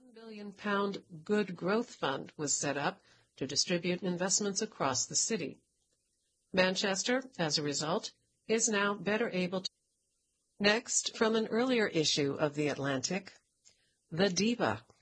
£1 billion Good Growth Fund was set up to distribute investments across the city. Manchester, as a result, is now better able to. Next, from an earlier issue of The Atlantic, the diva